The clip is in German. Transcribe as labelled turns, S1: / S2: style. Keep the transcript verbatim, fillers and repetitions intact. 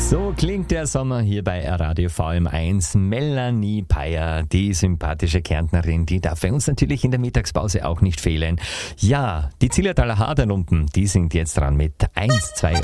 S1: So klingt der Sommer hier bei Radio V M eins. Melanie Peyer, die sympathische Kärntnerin, die darf bei uns natürlich in der Mittagspause auch nicht fehlen. Ja, die Zillertaler Haderlumpen, die sind jetzt dran mit eins, zwei